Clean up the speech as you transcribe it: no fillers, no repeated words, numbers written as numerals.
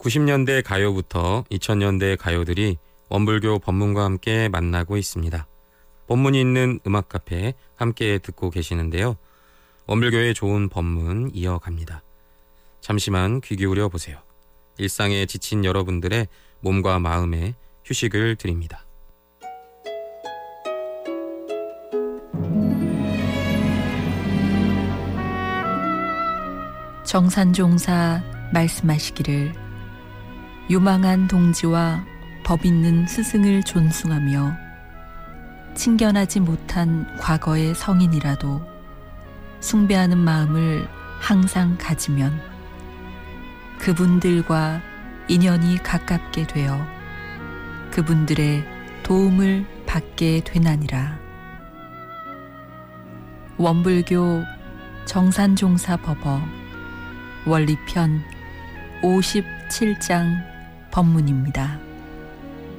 90년대 가요부터 2000년대 가요들이 원불교 법문과 함께 만나고 있습니다. 법문이 있는 음악 카페 함께 듣고 계시는데요. 원불교의 좋은 법문 이어갑니다. 잠시만 귀 기울여 보세요. 일상에 지친 여러분들의 몸과 마음에 휴식을 드립니다. 정산종사 말씀하시기를 유망한 동지와 법 있는 스승을 존숭하며 친견하지 못한 과거의 성인이라도 숭배하는 마음을 항상 가지면 그분들과 인연이 가깝게 되어 그분들의 도움을 받게 되나니라. 원불교 정산종사 법어 원리편 57장 법문입니다.